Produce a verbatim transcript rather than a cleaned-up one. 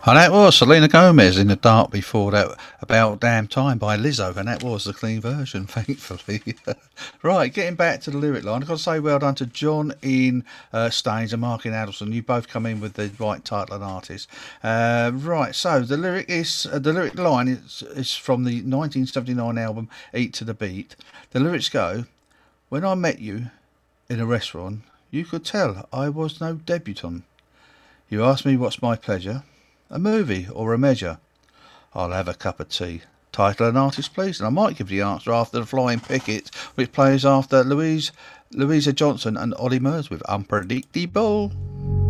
And that was Selena Gomez in the dark before that, About Damn Time by Lizzo, and that was the clean version, thankfully. Right, getting back to the lyric line, I've got to say well done to John Ian uh, Staines and Mark Ian Adelson. You both come in with the right title and artist. Uh, right, so the lyric is uh, the lyric line is, is from the nineteen seventy-nine album Eat to the Beat. The lyrics go, "When I met you in a restaurant, you could tell I was no debutant. You asked me what's my pleasure. A movie or a measure? I'll have a cup of tea. Title and artist, please." And I might give the answer after the Flying Picket, which plays after Louise, Louisa Johnson and Ollie Murs with Unpredictable.